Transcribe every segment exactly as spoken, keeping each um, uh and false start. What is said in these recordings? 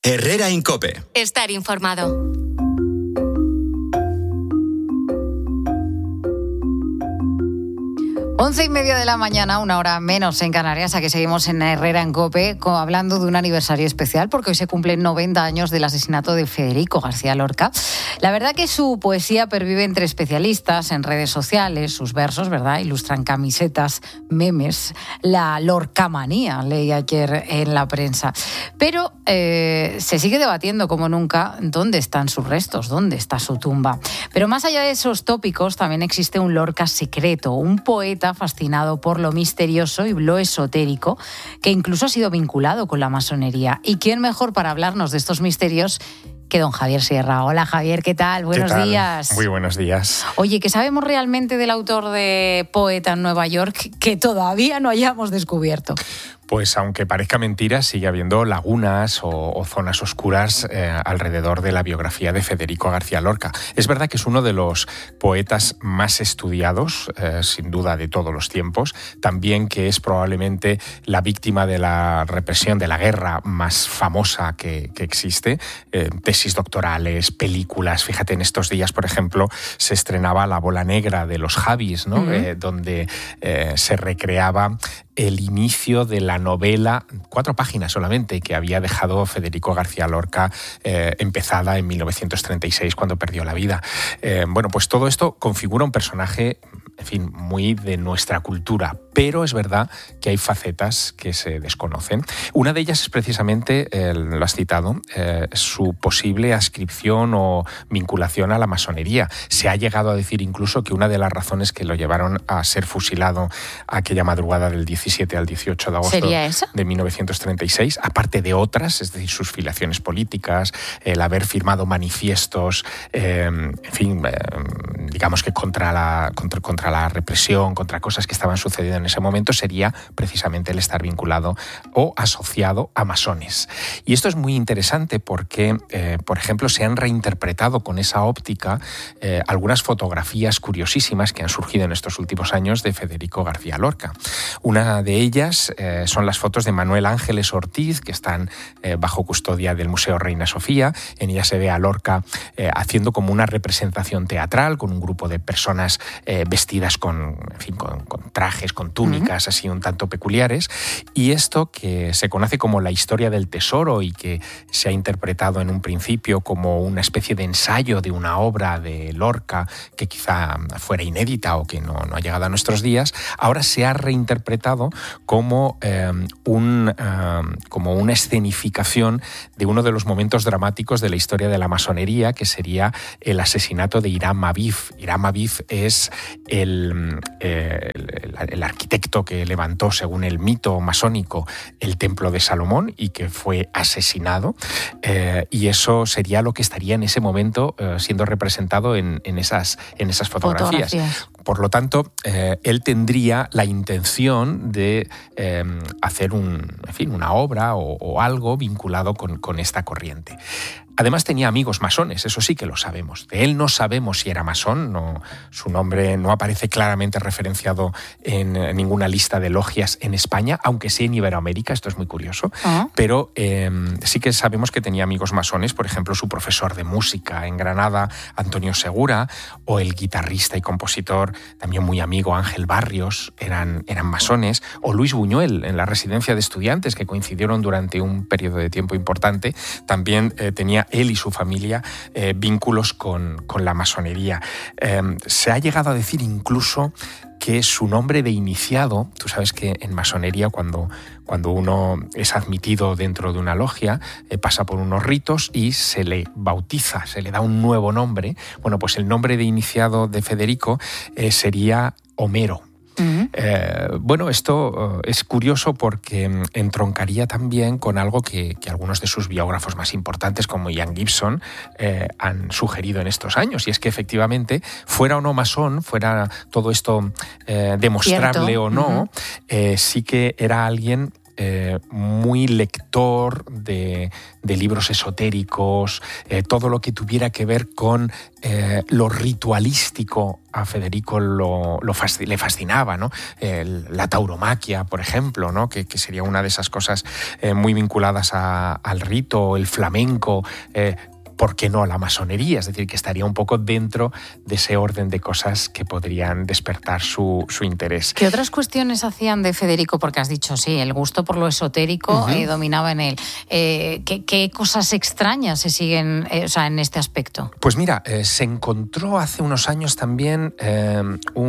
Herrera en COPE. Estar informado. Once y media de la mañana, una hora menos en Canarias. Aquí seguimos en Herrera en COPE hablando de un aniversario especial porque hoy se cumplen noventa años del asesinato de Federico García Lorca. La verdad que su poesía pervive entre especialistas en redes sociales. Sus versos, ¿verdad?, ilustran camisetas, memes, la lorcamanía, leí ayer en la prensa. Pero eh, se sigue debatiendo como nunca dónde están sus restos, dónde está su tumba. Pero más allá de esos tópicos, también existe un Lorca secreto, un poeta fascinado por lo misterioso y lo esotérico, que incluso ha sido vinculado con la masonería. ¿Y quién mejor para hablarnos de estos misterios que don Javier Sierra? Hola Javier, ¿qué tal? Buenos ¿Qué tal? días. Muy buenos días. Oye, ¿qué sabemos realmente del autor de Poeta en Nueva York que todavía no hayamos descubierto? Pues aunque parezca mentira, sigue habiendo lagunas o, o zonas oscuras eh, alrededor de la biografía de Federico García Lorca. Es verdad que es uno de los poetas más estudiados, eh, sin duda, de todos los tiempos. También que es probablemente la víctima de la represión, de la guerra más famosa que, que existe. Eh, tesis doctorales, películas. Fíjate, en estos días, por ejemplo, se estrenaba La bola negra de los Javis, ¿no? Uh-huh. eh, donde eh, se recreaba el inicio de la novela, cuatro páginas solamente, que había dejado Federico García Lorca, eh, empezada en mil novecientos treinta y seis, cuando perdió la vida. Eh, bueno, pues todo esto configura un personaje, en fin, muy de nuestra cultura, pero es verdad que hay facetas que se desconocen. Una de ellas es precisamente, eh, lo has citado, eh, su posible adscripción o vinculación a la masonería. Se ha llegado a decir incluso que una de las razones que lo llevaron a ser fusilado aquella madrugada del diecisiete al dieciocho de agosto de mil novecientos treinta y seis, aparte de otras, es decir, sus filiaciones políticas, el haber firmado manifiestos, eh, en fin, eh, digamos que contra la, contra, contra la represión, contra cosas que estaban sucediendo en ese momento, sería precisamente el estar vinculado o asociado a masones. Y esto es muy interesante porque, eh, por ejemplo, se han reinterpretado con esa óptica eh, algunas fotografías curiosísimas que han surgido en estos últimos años de Federico García Lorca. Una de ellas eh, son las fotos de Manuel Ángeles Ortiz, que están eh, bajo custodia del Museo Reina Sofía. En ella se ve a Lorca eh, haciendo como una representación teatral con un grupo de personas eh, vestidas con, en fin, con, con trajes, con túnicas, uh-huh. así un tanto peculiares. Y esto, que se conoce como la historia del tesoro y que se ha interpretado en un principio como una especie de ensayo de una obra de Lorca que quizá fuera inédita o que no, no ha llegado a nuestros días, ahora se ha reinterpretado como, eh, un, eh, como una escenificación de uno de los momentos dramáticos de la historia de la masonería, que sería el asesinato de Hiram Abif. Hiram Abif es el, eh, el, el arquitecto que levantó, según el mito masónico, el templo de Salomón y que fue asesinado. Eh, y eso sería lo que estaría en ese momento eh, siendo representado en, en, esas, en esas fotografías. fotografías. Por lo tanto, eh, él tendría la intención de eh, hacer un, en fin, una obra o, o algo vinculado con, con esta corriente. Además tenía amigos masones, eso sí que lo sabemos. De él no sabemos si era masón, no, su nombre no aparece claramente referenciado en ninguna lista de logias en España, aunque sí en Iberoamérica, esto es muy curioso. Uh-huh. Pero eh, sí que sabemos que tenía amigos masones, por ejemplo, su profesor de música en Granada, Antonio Segura, o el guitarrista y compositor, también muy amigo, Ángel Barrios, eran, eran masones, o Luis Buñuel, en la residencia de estudiantes, que coincidieron durante un periodo de tiempo importante, también eh, tenía él y su familia eh, vínculos con, con la masonería. Eh, se ha llegado a decir incluso que su nombre de iniciado, tú sabes que en masonería cuando, cuando uno es admitido dentro de una logia, eh, pasa por unos ritos y se le bautiza, se le da un nuevo nombre. Bueno, pues el nombre de iniciado de Federico eh, sería Homero. Uh-huh. Eh, bueno, esto uh, es curioso porque entroncaría también con algo que, que algunos de sus biógrafos más importantes, como Ian Gibson, eh, han sugerido en estos años, y es que efectivamente, fuera o no masón, fuera todo esto eh, demostrable Cierto. o no, uh-huh. eh, sí que era alguien eh, muy lector de, de libros esotéricos, eh, todo lo que tuviera que ver con eh, lo ritualístico. A Federico lo, lo fasc- le fascinaba, ¿no? El, la tauromaquia, por ejemplo, ¿no? que, que sería una de esas cosas eh, muy vinculadas a, al rito, el flamenco, eh, ¿por qué no la masonería? Es decir, que estaría un poco dentro de ese orden de cosas que podrían despertar su, su interés. ¿Qué otras cuestiones hacían de Federico? Porque has dicho, sí, el gusto por lo esotérico uh-huh. eh, dominaba en él. Eh, ¿qué, ¿Qué cosas extrañas se siguen eh, o sea, en este aspecto? Pues mira, eh, se encontró hace unos años también eh,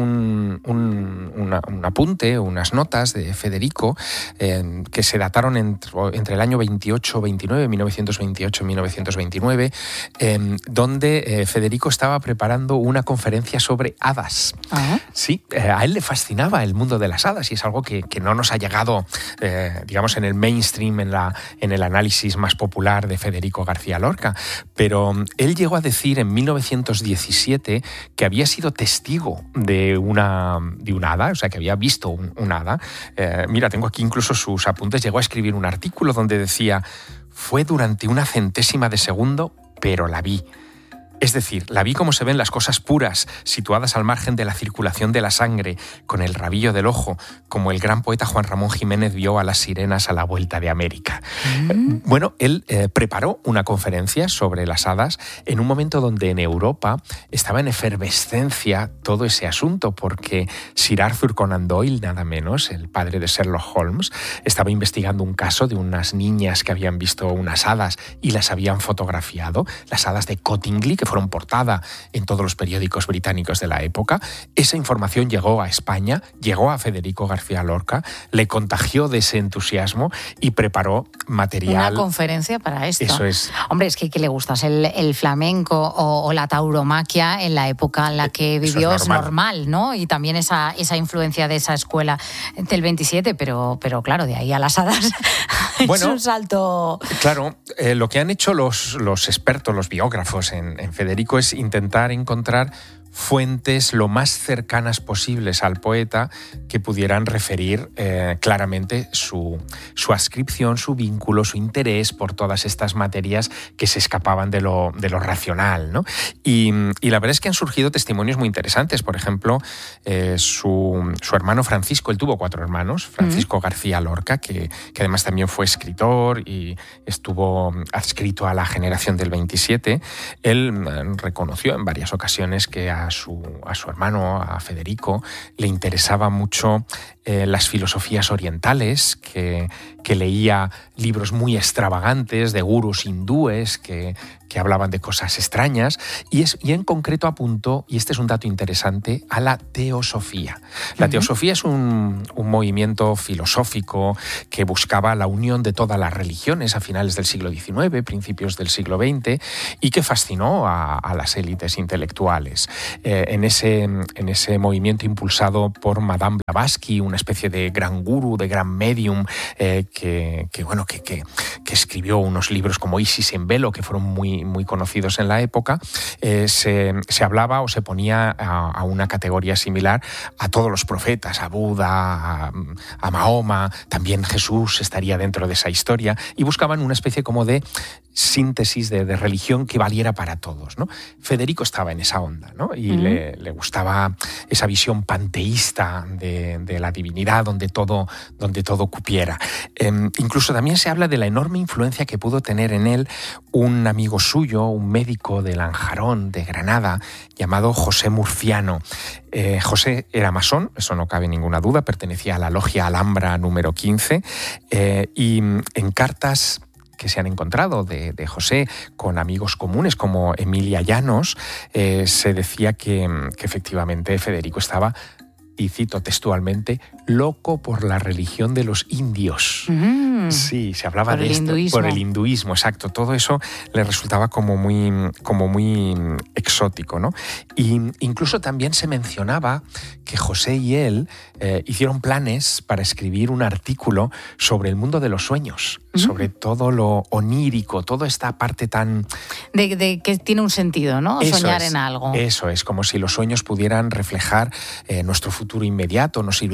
un, un, una, un apunte, unas notas de Federico eh, que se dataron entre, entre el año veintiocho veintinueve, mil novecientos veintiocho y mil novecientos veintinueve, Eh, donde eh, Federico estaba preparando una conferencia sobre hadas. Uh-huh. Sí, eh, a él le fascinaba el mundo de las hadas y es algo que, que no nos ha llegado, eh, digamos, en el mainstream, en, la, en el análisis más popular de Federico García Lorca. Pero él llegó a decir en mil novecientos diecisiete que había sido testigo de una, de una hada, o sea, que había visto un, un hada. Eh, mira, tengo aquí incluso sus apuntes. Llegó a escribir un artículo donde decía: fue durante una centésima de segundo, pero la vi. Es decir, la vi como se ven las cosas puras, situadas al margen de la circulación de la sangre, con el rabillo del ojo, como el gran poeta Juan Ramón Jiménez vio a las sirenas a la vuelta de América. Mm. Bueno, él eh, preparó una conferencia sobre las hadas en un momento donde en Europa estaba en efervescencia todo ese asunto, porque Sir Arthur Conan Doyle, nada menos, el padre de Sherlock Holmes, estaba investigando un caso de unas niñas que habían visto unas hadas y las habían fotografiado, las hadas de Cottingley, que fueron portada en todos los periódicos británicos de la época. Esa información llegó a España, llegó a Federico García Lorca, le contagió de ese entusiasmo y preparó material. Una conferencia para esto. Eso es. Hombre, es que ¿qué le gustas? El, el flamenco o, o la tauromaquia en la época en la que vivió es normal, es normal, ¿no? Y también esa, esa influencia de esa escuela del veintisiete, pero, pero claro, de ahí a las hadas bueno, es un salto. Claro, eh, lo que han hecho los, los expertos, los biógrafos en, en Federico es intentar encontrar fuentes lo más cercanas posibles al poeta que pudieran referir eh, claramente su, su adscripción, su vínculo, su interés por todas estas materias que se escapaban de lo, de lo racional, ¿no? Y, y la verdad es que han surgido testimonios muy interesantes. Por ejemplo, eh, su, su hermano Francisco, él tuvo cuatro hermanos, Francisco mm. García Lorca, que, que además también fue escritor y estuvo adscrito a la generación del veintisiete. Él reconoció en varias ocasiones que a su, a su hermano, a Federico, le interesaba mucho eh, las filosofías orientales, que, que leía libros muy extravagantes de gurús hindúes que, que hablaban de cosas extrañas, y, es, y en concreto apuntó, y este es un dato interesante, a la teosofía. La uh-huh. teosofía es un, un movimiento filosófico que buscaba la unión de todas las religiones a finales del siglo diecinueve, principios del siglo veinte, y que fascinó a, a las élites intelectuales. Eh, en, ese, en ese movimiento impulsado por Madame Blavatsky, una especie de gran gurú, de gran medium, eh, que, que, bueno, que, que, que escribió unos libros como Isis en velo, que fueron muy, muy conocidos en la época, eh, se, se hablaba o se ponía a, a una categoría similar a todos los profetas, a Buda, a, a Mahoma, también Jesús estaría dentro de esa historia, y buscaban una especie como de síntesis de, de religión que valiera para todos, ¿no? Federico estaba en esa onda, ¿no? Y uh-huh. le, le gustaba esa visión panteísta de, de la divinidad, donde todo, donde todo cupiera. Eh, incluso también se habla de la enorme influencia que pudo tener en él un amigo suyo, un médico de Lanjarón, de Granada, llamado José Murciano. Eh, José era masón, eso no cabe ninguna duda, pertenecía a la logia Alhambra número quince, eh, y en cartas que se han encontrado de, de José con amigos comunes como Emilia Llanos, eh, se decía que, que efectivamente Federico estaba, y cito textualmente, loco por la religión de los indios. Mm. Sí, se hablaba por de el esto. Hinduismo. Por el hinduismo, exacto. Todo eso le resultaba como muy, como muy exótico, ¿no? Y incluso también se mencionaba que José y él eh, hicieron planes para escribir un artículo sobre el mundo de los sueños, mm. sobre todo lo onírico, toda esta parte tan... De, de que tiene un sentido, ¿no? Eso Soñar es, en algo. Eso es, como si los sueños pudieran reflejar eh, nuestro futuro inmediato, nos sirvieran para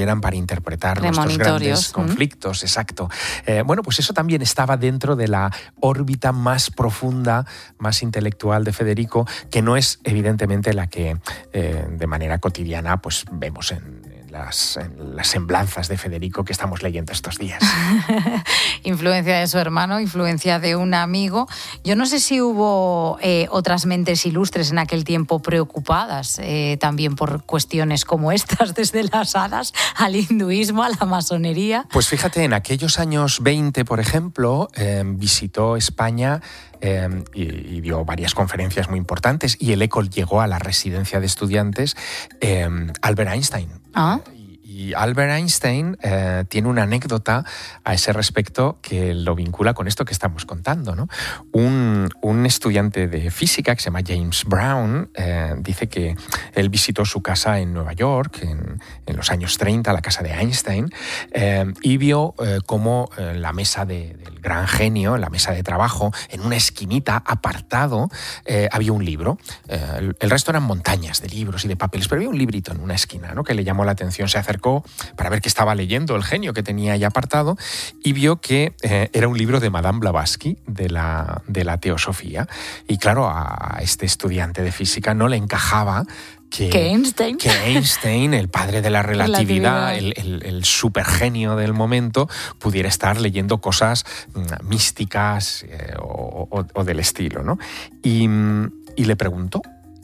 interpretar nuestros grandes conflictos, ¿Mm? exacto. Eh, bueno, pues eso también estaba dentro de la órbita más profunda, más intelectual de Federico, que no es evidentemente la que eh, de manera cotidiana pues vemos en Las, en las semblanzas de Federico que estamos leyendo estos días. Influencia de su hermano, influencia de un amigo. Yo no sé si hubo eh, otras mentes ilustres en aquel tiempo preocupadas eh, también por cuestiones como estas, desde las hadas al hinduismo, a la masonería. Pues fíjate, en aquellos años veinte, por ejemplo, eh, visitó España Eh, y, y dio varias conferencias muy importantes, y el eco llegó a la residencia de estudiantes eh, Albert Einstein. ¿Ah? Y Albert Einstein eh, tiene una anécdota a ese respecto que lo vincula con esto que estamos contando, ¿no? Un, un estudiante de física que se llama James Brown eh, dice que él visitó su casa en Nueva York en, en los años treinta, la casa de Einstein, eh, y vio eh, cómo eh, la mesa de, del gran genio, la mesa de trabajo, en una esquinita, apartado, eh, había un libro. Eh, el, el resto eran montañas de libros y de papeles, pero había un librito en una esquina, ¿no?, que le llamó la atención. Se acercó para ver qué estaba leyendo el genio que tenía ahí apartado y vio que eh, era un libro de Madame Blavatsky, de la, de la teosofía. Y claro, a este estudiante de física no le encajaba que, que, Einstein. que Einstein, el padre de la relatividad, relatividad. El, el, el supergenio del momento, pudiera estar leyendo cosas mm, místicas eh, o, o, o del estilo, ¿no? Y, y le preguntó.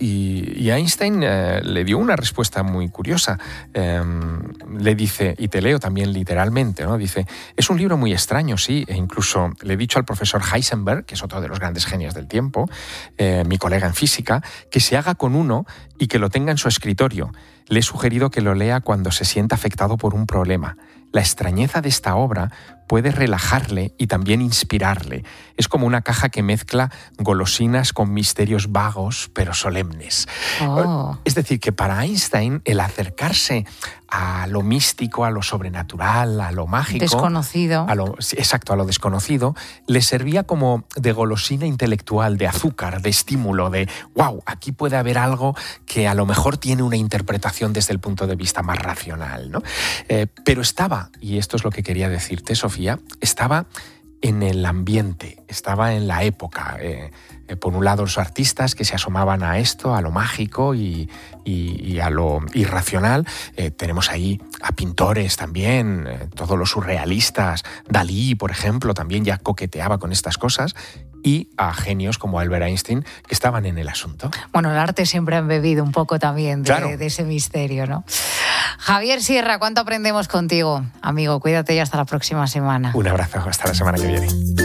Y, y Einstein eh, le dio una respuesta muy curiosa. Eh, le dice, y te leo también literalmente, ¿no? Dice, es un libro muy extraño, sí, e incluso le he dicho al profesor Heisenberg, que es otro de los grandes genios del tiempo, eh, mi colega en física, que se haga con uno y que lo tenga en su escritorio. Le he sugerido que lo lea cuando se sienta afectado por un problema. La extrañeza de esta obra puede relajarle y también inspirarle. Es como una caja que mezcla golosinas con misterios vagos pero solemnes. Oh. Es decir, que para Einstein el acercarse a lo místico, a lo sobrenatural, a lo mágico... Desconocido. A lo, exacto, a lo desconocido, le servía como de golosina intelectual, de azúcar, de estímulo, de wow, aquí puede haber algo que a lo mejor tiene una interpretación desde el punto de vista más racional, ¿no? Eh, pero estaba, y esto es lo que quería decirte, Sofía, estaba en el ambiente, estaba en la época. Eh, eh, por un lado, los artistas que se asomaban a esto, a lo mágico y, y, y a lo irracional. Eh, tenemos ahí a pintores también, eh, todos los surrealistas. Dalí, por ejemplo, también ya coqueteaba con estas cosas. Y a genios como Albert Einstein, que estaban en el asunto. Bueno, el arte siempre ha bebido un poco también de, claro. de ese misterio, ¿no? Javier Sierra, ¿cuánto aprendemos contigo? Amigo, cuídate y hasta la próxima semana. Un abrazo, hasta la semana que viene.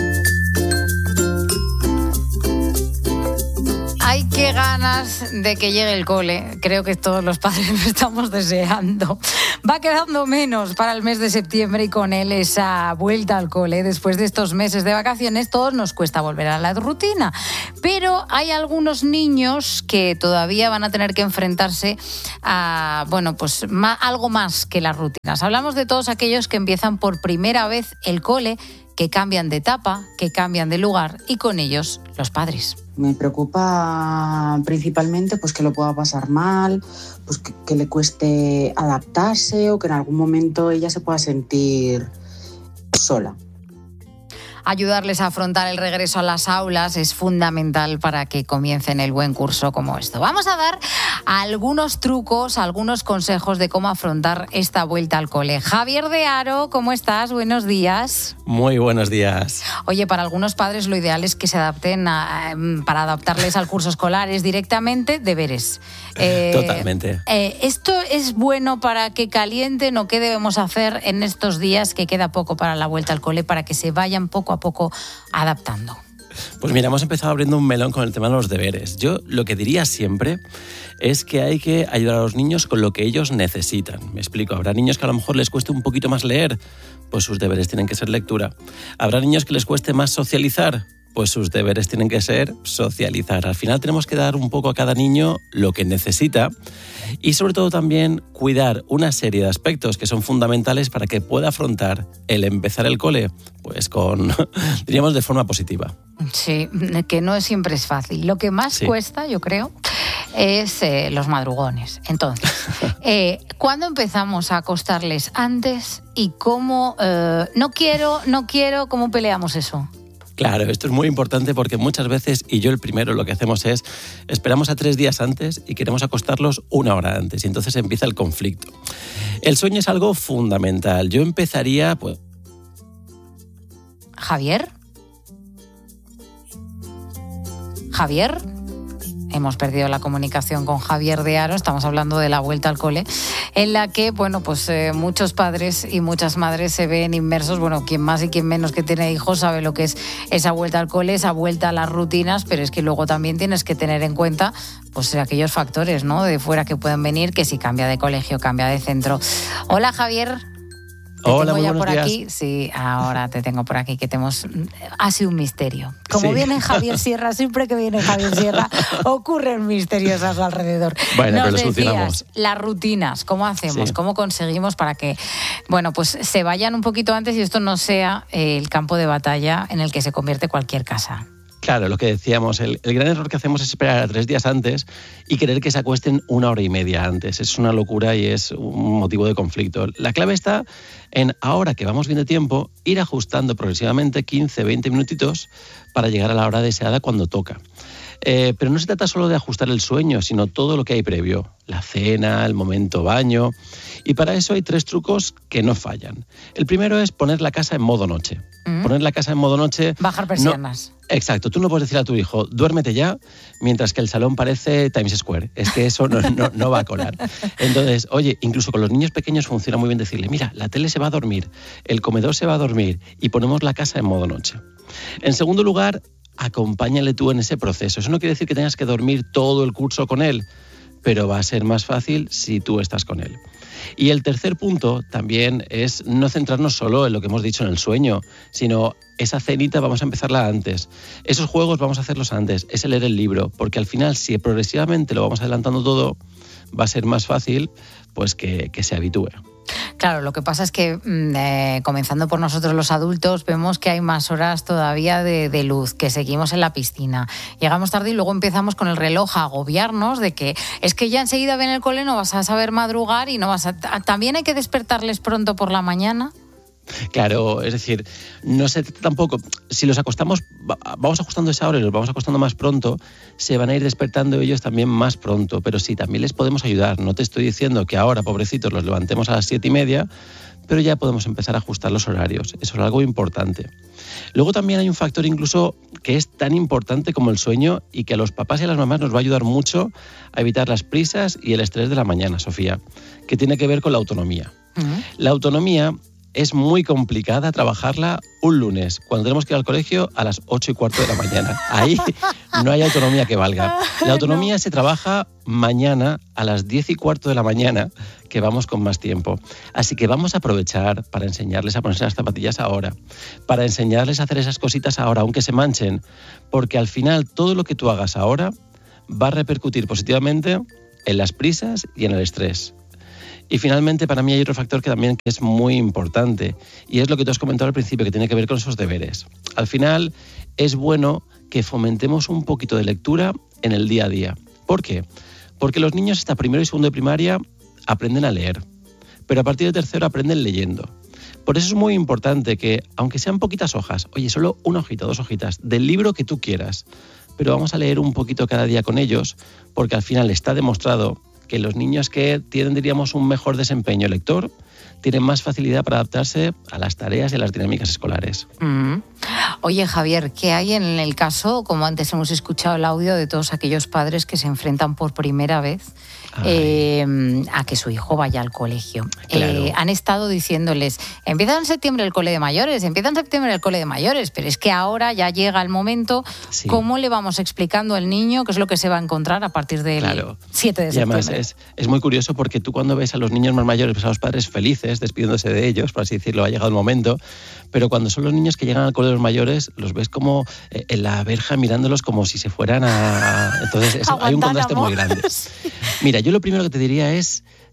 Ay, qué ganas de que llegue el cole. Creo que todos los padres lo estamos deseando. Va quedando menos para el mes de septiembre y con él esa vuelta al cole. Después de estos meses de vacaciones, todos nos cuesta volver a la rutina. Pero hay algunos niños que todavía van a tener que enfrentarse a, bueno, pues más, algo más que las rutinas. Hablamos de todos aquellos que empiezan por primera vez el cole, que cambian de etapa, que cambian de lugar y con ellos los padres. Me preocupa principalmente pues, que lo pueda pasar mal, pues, que, que le cueste adaptarse o que en algún momento ella se pueda sentir sola. Ayudarles a afrontar el regreso a las aulas es fundamental para que comiencen el buen curso como esto. Vamos a dar algunos trucos, algunos consejos de cómo afrontar esta vuelta al cole. Javier de Haro, ¿cómo estás? Buenos días. Muy buenos días. Oye, para algunos padres lo ideal es que se adapten a, para adaptarles al curso escolar es directamente deberes. Eh, Totalmente. Eh, ¿Esto es bueno para que calienten o qué debemos hacer en estos días que queda poco para la vuelta al cole para que se vayan poco a poco adaptando? Pues mira, hemos empezado abriendo un melón con el tema de los deberes. Yo lo que diría siempre es que hay que ayudar a los niños con lo que ellos necesitan. Me explico, habrá niños que a lo mejor les cueste un poquito más leer, pues sus deberes tienen que ser lectura. Habrá niños que les cueste más socializar, pues sus deberes tienen que ser socializar. Al final tenemos que dar un poco a cada niño lo que necesita y sobre todo también cuidar una serie de aspectos que son fundamentales para que pueda afrontar el empezar el cole, pues con, diríamos, de forma positiva. Sí, que no siempre es fácil. Lo que más sí. cuesta, yo creo, es eh, los madrugones. Entonces, eh, ¿cuándo empezamos a acostarles antes y cómo? Eh, no quiero, no quiero, ¿cómo peleamos eso? Claro, esto es muy importante porque muchas veces, y yo el primero, lo que hacemos es, esperamos a tres días antes y queremos acostarlos una hora antes, y entonces empieza el conflicto. El sueño es algo fundamental. Yo empezaría, pues... ¿Javier? ¿Javier? Hemos perdido la comunicación con Javier de Haro, estamos hablando de la vuelta al cole, en la que, bueno, pues eh, muchos padres y muchas madres se ven inmersos, bueno, quien más y quien menos que tiene hijos sabe lo que es esa vuelta al cole, esa vuelta a las rutinas, pero es que luego también tienes que tener en cuenta, pues, aquellos factores, ¿no?, de fuera que pueden venir, que si cambia de colegio, cambia de centro. Hola, Javier. Te Hola, tengo muy ya buenos por días. aquí. Sí, ahora te tengo por aquí, que te hemos... Ha sido un misterio. Como Sí. viene Javier Sierra, siempre que viene Javier Sierra, ocurren misterios a su alrededor. Bueno, Nos pero lo decías, solucionamos. las rutinas, ¿cómo hacemos? Sí. ¿Cómo conseguimos para que, bueno, pues se vayan un poquito antes y esto no sea eh, el campo de batalla en el que se convierte cualquier casa? Claro, lo que decíamos, el, el gran error que hacemos es esperar a tres días antes y querer que se acuesten una hora y media antes. Es una locura y es un motivo de conflicto. La clave está en, ahora que vamos bien de tiempo, ir ajustando progresivamente quince, veinte minutitos para llegar a la hora deseada cuando toca. Eh, pero no se trata solo de ajustar el sueño, sino todo lo que hay previo. La cena, el momento baño. Y para eso hay tres trucos que no fallan. El primero es poner la casa en modo noche. ¿Mm? Poner la casa en modo noche... Bajar persianas. No, exacto. Tú no puedes decir a tu hijo, duérmete ya, mientras que el salón parece Times Square. Es que eso no, no, no va a colar. Entonces, oye, incluso con los niños pequeños funciona muy bien decirle, mira, la tele se va a dormir, el comedor se va a dormir y ponemos la casa en modo noche. En segundo lugar, acompáñale tú en ese proceso. Eso no quiere decir que tengas que dormir todo el curso con él, pero va a ser más fácil si tú estás con él. Y el tercer punto también es no centrarnos solo en lo que hemos dicho en el sueño, sino esa cenita vamos a empezarla antes. Esos juegos vamos a hacerlos antes, ese leer el libro, porque al final si progresivamente lo vamos adelantando todo, va a ser más fácil pues que, que se habitúe. Claro, lo que pasa es que, eh, comenzando por nosotros los adultos, vemos que hay más horas todavía de, de luz, que seguimos en la piscina. Llegamos tarde y luego empezamos con el reloj a agobiarnos de que es que ya enseguida ven el cole, no vas a saber madrugar y no vas a... También hay que despertarles pronto por la mañana. Claro, es decir, no sé tampoco, si los acostamos, vamos ajustando esa hora y los vamos acostando más pronto, se van a ir despertando ellos también más pronto, pero sí, también les podemos ayudar. No te estoy diciendo que ahora, pobrecitos, los levantemos a las siete y media, pero ya podemos empezar a ajustar los horarios. Eso es algo importante. Luego también hay un factor incluso que es tan importante como el sueño y que a los papás y a las mamás nos va a ayudar mucho a evitar las prisas y el estrés de la mañana, Sofía, que tiene que ver con la autonomía. Uh-huh. La autonomía es muy complicada trabajarla un lunes, cuando tenemos que ir al colegio a las ocho y cuarto de la mañana. Ahí no hay autonomía que valga. La autonomía no. se trabaja mañana a las diez y cuarto de la mañana, que vamos con más tiempo. Así que vamos a aprovechar para enseñarles a ponerse las zapatillas ahora, para enseñarles a hacer esas cositas ahora, aunque se manchen, porque al final todo lo que tú hagas ahora va a repercutir positivamente en las prisas y en el estrés. Y finalmente, para mí hay otro factor que también es muy importante, y es lo que tú has comentado al principio, que tiene que ver con esos deberes. Al final, es bueno que fomentemos un poquito de lectura en el día a día. ¿Por qué? Porque los niños hasta primero y segundo de primaria aprenden a leer, pero a partir de tercero aprenden leyendo. Por eso es muy importante que, aunque sean poquitas hojas, oye, solo una hojita, dos hojitas, del libro que tú quieras, pero vamos a leer un poquito cada día con ellos, porque al final está demostrado que los niños que tienen, diríamos, un mejor desempeño lector tienen más facilidad para adaptarse a las tareas y a las dinámicas escolares. Mm. Oye, Javier, ¿qué hay en el caso, como antes hemos escuchado el audio, de todos aquellos padres que se enfrentan por primera vez eh, a que su hijo vaya al colegio? Claro. Eh, han estado diciéndoles, empieza en septiembre el cole de mayores, empieza en septiembre el cole de mayores, pero es que ahora ya llega el momento. Sí. ¿Cómo le vamos explicando al niño qué es lo que se va a encontrar a partir del claro. siete de septiembre? Y además es, es muy curioso porque tú cuando ves a los niños más mayores, ves a los padres felices, despidiéndose de ellos, por así decirlo, ha llegado el momento, pero cuando son los niños que llegan al cole de los mayores, los ves como en la verja mirándolos como si se fueran a... Entonces es, hay un contraste muy grande. Mira, yo lo primero que te diría es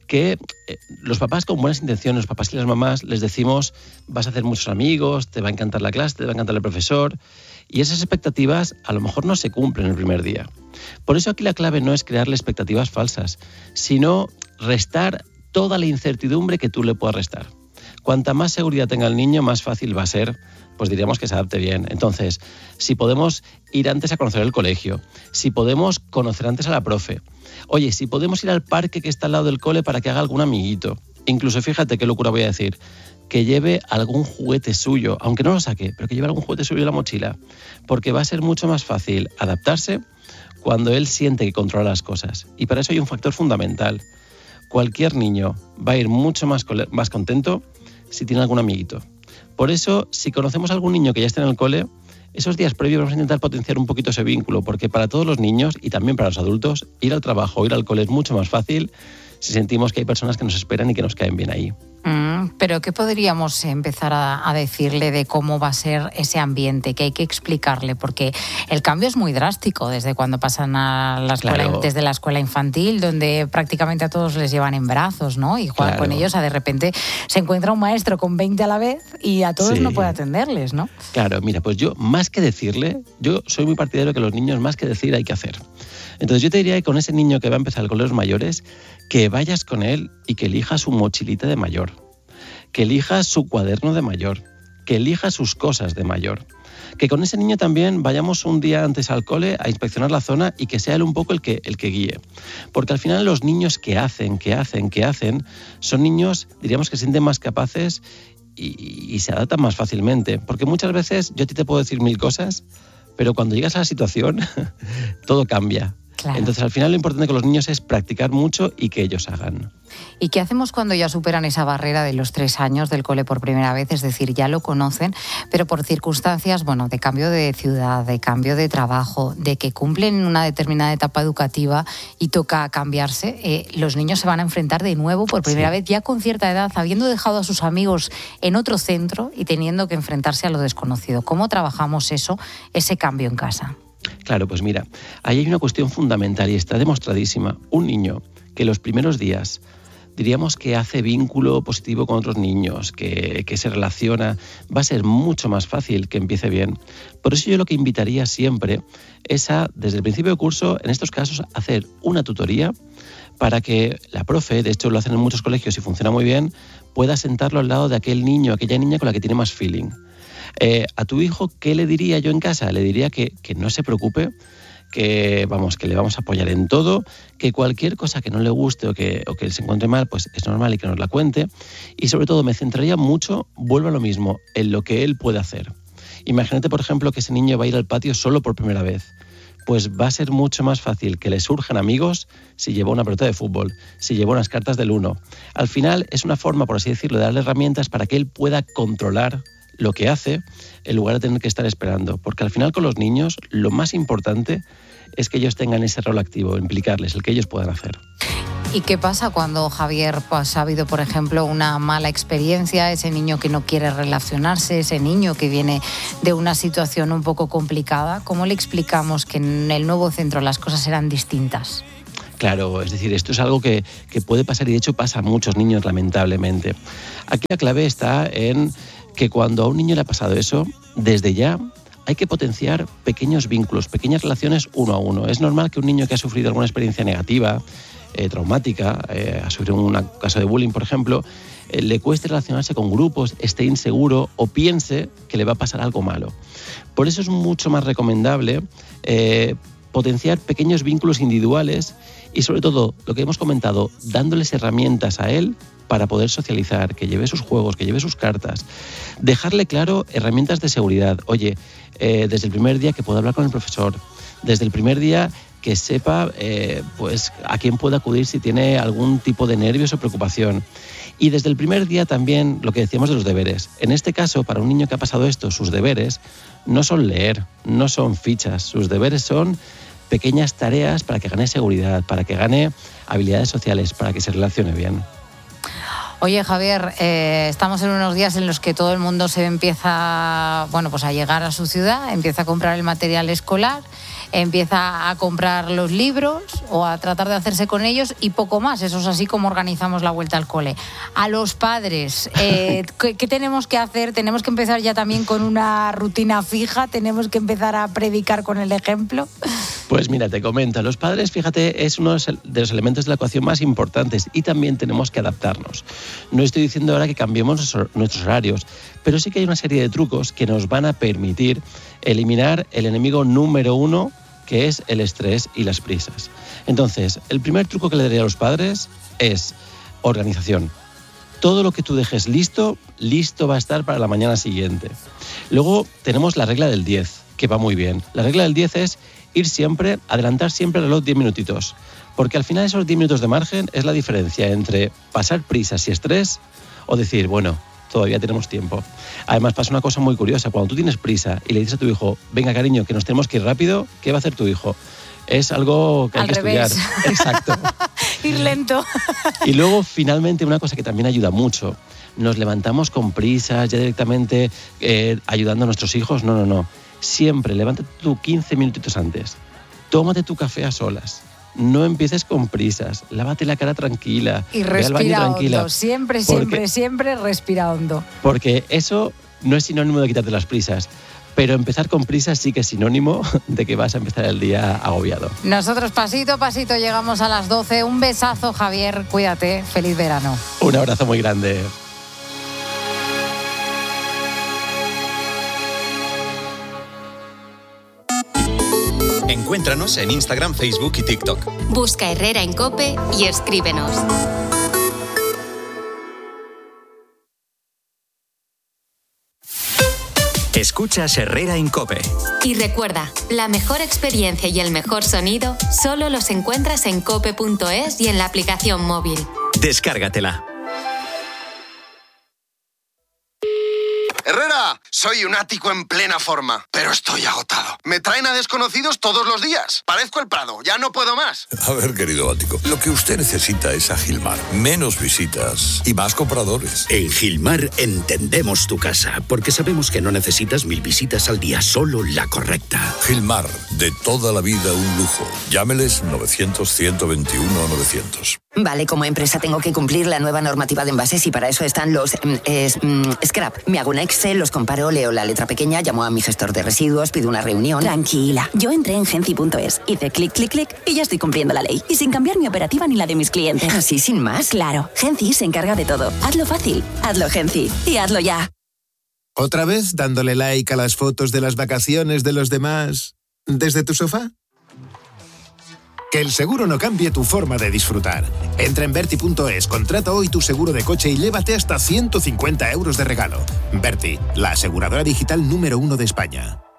que eh, los papás con buenas intenciones, los papás y las mamás, les decimos vas a hacer muchos amigos, te va a encantar la clase, te va a encantar el profesor, y esas expectativas a lo mejor no se cumplen el primer día. Por eso aquí la clave no es crearle expectativas falsas, sino restar toda la incertidumbre que tú le puedas restar. Cuanta más seguridad tenga el niño, más fácil va a ser, pues diríamos que se adapte bien. Entonces, si podemos ir antes a conocer el colegio, si podemos conocer antes a la profe, oye, si podemos ir al parque que está al lado del cole para que haga algún amiguito, incluso fíjate qué locura voy a decir, que lleve algún juguete suyo, aunque no lo saque, pero que lleve algún juguete suyo en la mochila, porque va a ser mucho más fácil adaptarse cuando él siente que controla las cosas. Y para eso hay un factor fundamental. Cualquier niño va a ir mucho más, más contento si tiene algún amiguito. Por eso, si conocemos a algún niño que ya está en el cole, esos días previos vamos a intentar potenciar un poquito ese vínculo, porque para todos los niños y también para los adultos, ir al trabajo o ir al cole es mucho más fácil si sentimos que hay personas que nos esperan y que nos caen bien ahí. Mm, pero ¿qué podríamos empezar a, a decirle de cómo va a ser ese ambiente? ¿Qué hay que explicarle? Porque el cambio es muy drástico desde cuando pasan a la escuela, claro. desde la escuela infantil, donde prácticamente a todos les llevan en brazos, ¿no? Y juegan claro. con ellos, a de repente se encuentra un maestro con veinte a la vez y a todos sí. no puede atenderles, ¿no? Claro, mira, pues yo más que decirle, yo soy muy partidario que los niños más que decir hay que hacer. Entonces yo te diría que con ese niño que va a empezar con los mayores, que vayas con él y que elija su mochilita de mayor, que elija su cuaderno de mayor, que elija sus cosas de mayor. Que con ese niño también vayamos un día antes al cole a inspeccionar la zona y que sea él un poco el que, el que guíe. Porque al final los niños que hacen, que hacen, que hacen, son niños, diríamos, que se sienten más capaces y, y se adaptan más fácilmente. Porque muchas veces yo a ti te puedo decir mil cosas, pero cuando llegas a la situación todo cambia. Claro. Entonces, al final lo importante con los niños es practicar mucho y que ellos hagan. ¿Y qué hacemos cuando ya superan esa barrera de los tres años del cole por primera vez? Es decir, ya lo conocen, pero por circunstancias, bueno, de cambio de ciudad, de cambio de trabajo, de que cumplen una determinada etapa educativa y toca cambiarse, eh, los niños se van a enfrentar de nuevo por primera sí. vez, ya con cierta edad, habiendo dejado a sus amigos en otro centro y teniendo que enfrentarse a lo desconocido. ¿Cómo trabajamos eso, ese cambio en casa? Claro, pues mira, ahí hay una cuestión fundamental y está demostradísima. Un niño que los primeros días diríamos que hace vínculo positivo con otros niños, que, que se relaciona, va a ser mucho más fácil que empiece bien. Por eso yo lo que invitaría siempre es a, desde el principio de curso, en estos casos, hacer una tutoría para que la profe, de hecho lo hacen en muchos colegios y funciona muy bien, pueda sentarlo al lado de aquel niño, aquella niña con la que tiene más feeling. Eh, a tu hijo, ¿qué le diría yo en casa? Le diría que, que no se preocupe, que vamos, que le vamos a apoyar en todo, que cualquier cosa que no le guste o que, o que se encuentre mal, pues es normal y que nos la cuente. Y sobre todo me centraría mucho, vuelvo a lo mismo, en lo que él puede hacer. Imagínate, por ejemplo, que ese niño va a ir al patio solo por primera vez. Pues va a ser mucho más fácil que le surjan amigos si lleva una pelota de fútbol, si lleva unas cartas del uno. Al final es una forma, por así decirlo, de darle herramientas para que él pueda controlar lo que hace en lugar de tener que estar esperando. Porque al final con los niños lo más importante es que ellos tengan ese rol activo, implicarles, el que ellos puedan hacer. ¿Y qué pasa cuando, Javier, pues, ha habido, por ejemplo, una mala experiencia, ese niño que no quiere relacionarse, ese niño que viene de una situación un poco complicada? ¿Cómo le explicamos que en el nuevo centro las cosas serán distintas? Claro, es decir, esto es algo que, que puede pasar y de hecho pasa a muchos niños, lamentablemente. Aquí la clave está en que cuando a un niño le ha pasado eso, desde ya hay que potenciar pequeños vínculos, pequeñas relaciones uno a uno. Es normal que un niño que ha sufrido alguna experiencia negativa, eh, traumática, eh, ha sufrido un caso de bullying, por ejemplo, eh, le cueste relacionarse con grupos, esté inseguro o piense que le va a pasar algo malo. Por eso es mucho más recomendable eh, potenciar pequeños vínculos individuales y sobre todo, lo que hemos comentado, dándoles herramientas a él para poder socializar, que lleve sus juegos, que lleve sus cartas. Dejarle claro herramientas de seguridad. Oye, eh, desde el primer día que pueda hablar con el profesor, desde el primer día que sepa eh, pues, a quién puede acudir si tiene algún tipo de nervios o preocupación. Y desde el primer día también lo que decíamos de los deberes. En este caso, para un niño que ha pasado esto, sus deberes no son leer, no son fichas, sus deberes son pequeñas tareas para que gane seguridad, para que gane habilidades sociales, para que se relacione bien. Oye, Javier, eh, estamos en unos días en los que todo el mundo se empieza, bueno, pues a llegar a su ciudad, empieza a comprar el material escolar. empieza a comprar los libros o a tratar de hacerse con ellos y poco más. Eso es así como organizamos la vuelta al cole. A los padres, eh, ¿qué, ¿qué tenemos que hacer? ¿Tenemos que empezar ya también con una rutina fija? ¿Tenemos que empezar a predicar con el ejemplo? Pues mira, te comento, los padres, fíjate, es uno de los elementos de la ecuación más importantes y también tenemos que adaptarnos. No estoy diciendo ahora que cambiemos nuestros horarios, pero sí que hay una serie de trucos que nos van a permitir eliminar el enemigo número uno, que es el estrés y las prisas. Entonces, el primer truco que le daría a los padres es organización. Todo lo que tú dejes listo, listo va a estar para la mañana siguiente. Luego tenemos la regla del diez, que va muy bien. La regla del diez es ir siempre, adelantar siempre el reloj diez minutitos. Porque al final esos diez minutos de margen es la diferencia entre pasar prisas y estrés o decir, bueno, todavía tenemos tiempo. Además pasa una cosa muy curiosa, cuando tú tienes prisa y le dices a tu hijo, venga cariño, que nos tenemos que ir rápido, ¿qué va a hacer tu hijo? Es algo que hay Al que revés. estudiar. Exacto. Ir lento. Y luego, finalmente, una cosa que también ayuda mucho. Nos levantamos con prisas, ya directamente eh, ayudando a nuestros hijos. No, no, no. Siempre levántate tú quince minutitos antes. Tómate tu café a solas. No empieces con prisas. Lávate la cara tranquila. Y ve al baño respira tranquila. hondo. Siempre, Porque- siempre, siempre respira hondo. Porque eso no es sinónimo de quitarte las prisas. Pero empezar con prisas sí que es sinónimo de que vas a empezar el día agobiado. Nosotros pasito a pasito llegamos a las doce. Un besazo, Javier. Cuídate. Feliz verano. Un abrazo muy grande. Encuéntranos en Instagram, Facebook y TikTok. Busca Herrera en COPE y escríbenos. Escuchas Herrera en COPE. Y recuerda, la mejor experiencia y el mejor sonido solo los encuentras en cope punto es y en la aplicación móvil. Descárgatela. Herrera, soy un ático en plena forma, pero estoy agotado. Me traen a desconocidos todos los días. Parezco el Prado, ya no puedo más. A ver, querido ático, lo que usted necesita es a Gilmar. Menos visitas y más compradores. En Gilmar entendemos tu casa, porque sabemos que no necesitas mil visitas al día, solo la correcta. Gilmar, de toda la vida un lujo. Llámeles novecientos, ciento veintiuno, novecientos. Vale, como empresa tengo que cumplir la nueva normativa de envases y para eso están los mm, es, mm, scrap. Me hago un Excel, los comparo, leo la letra pequeña, llamo a mi gestor de residuos, pido una reunión. Tranquila, yo entré en genci punto es, hice clic, clic, clic y ya estoy cumpliendo la ley. Y sin cambiar mi operativa ni la de mis clientes. ¿Así sin más? Claro, Genci se encarga de todo. Hazlo fácil, hazlo Genci y hazlo ya. ¿Otra vez dándole like a las fotos de las vacaciones de los demás desde tu sofá? Que el seguro no cambie tu forma de disfrutar. Entra en Berti punto es, contrata hoy tu seguro de coche y llévate hasta ciento cincuenta euros de regalo. Berti, la aseguradora digital número uno de España.